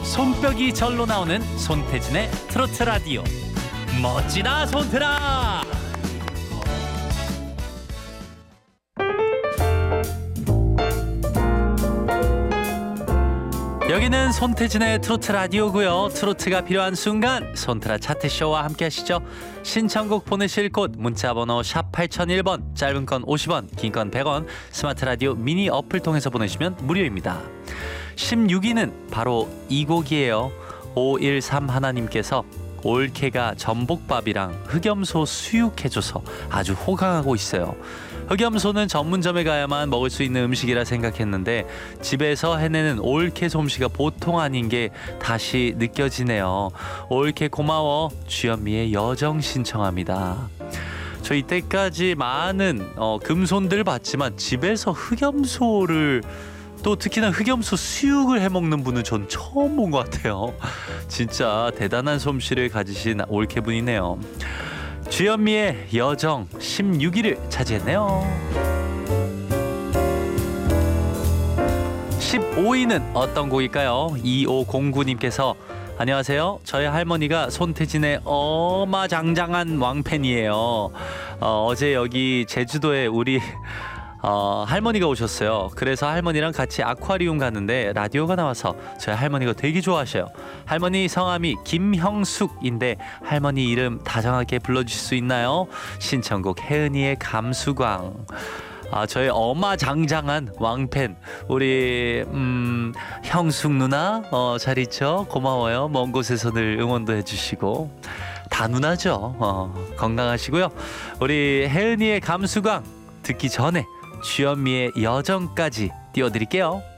손뼉이 절로 나오는 손태진의 트로트 라디오. 멋지다 손트라. 여기는 손태진의 트로트 라디오고요. 트로트가 필요한 순간 손트라 차트쇼와 함께 하시죠. 신청곡 보내실 곳 문자번호 샵 8001번, 짧은 건 50원, 긴 건 100원, 스마트 라디오 미니 어플 통해서 보내시면 무료입니다. 16위는 바로 이 곡이에요. 513 하나님께서 올케가 전복밥이랑 흑염소 수육해줘서 아주 호강하고 있어요. 흑염소는 전문점에 가야만 먹을 수 있는 음식이라 생각했는데 집에서 해내는 올케 솜씨가 보통 아닌 게 다시 느껴지네요. 올케 고마워. 주현미의 여정 신청합니다. 저 이때까지 많은 금손들 봤지만 집에서 흑염소를, 또 특히나 흑염소 수육을 해먹는 분은 전 처음 본 것 같아요. 진짜 대단한 솜씨를 가지신 올케분이네요. 주현미의 여정 16위를 차지했네요. 15위는 어떤 곡일까요? 2509님께서 안녕하세요. 저희 할머니가 손태진의 어마장장한 왕팬이에요. 어제 여기 제주도에 우리 할머니가 오셨어요. 그래서 할머니랑 같이 아쿠아리움 갔는데 라디오가 나와서 저희 할머니가 되게 좋아하셔요. 할머니 성함이 김형숙인데 할머니 이름 다정하게 불러주실 수 있나요? 신청곡 혜은이의 감수광. 저희 어마장장한 왕팬 우리 형숙 누나 잘 있죠? 고마워요. 먼 곳에서 늘 응원도 해주시고. 다 누나죠. 건강하시고요. 우리 혜은이의 감수광 듣기 전에 주현미의 여정까지 띄워드릴게요.